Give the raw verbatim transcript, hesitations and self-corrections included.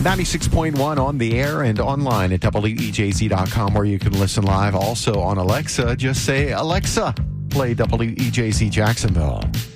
ninety-six point one on the air and online at W E J Z dot com, where you can listen live. Also on Alexa, just say, Alexa, play W E J Z Jacksonville.